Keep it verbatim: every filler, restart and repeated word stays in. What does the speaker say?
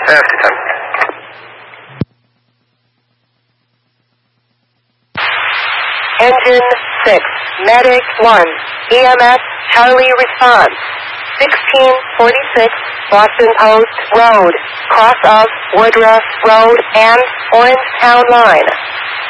Fast attempt. Engine six, Medic one, E M S Charlie response. sixteen forty-six Boston Post Road, cross of Woodruff Road and Orange Town Line.